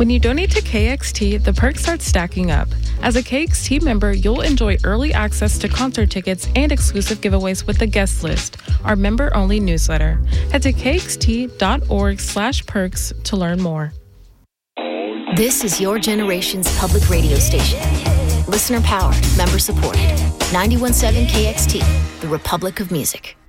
When you donate to KXT, the perks start stacking up. As a KXT member, you'll enjoy early access to concert tickets and exclusive giveaways with the guest list, our member-only newsletter. Head to kxt.org/perks to learn more. This is your generation's public radio station. Listener powered, member supported. 91.7 KXT, the Republic of Music.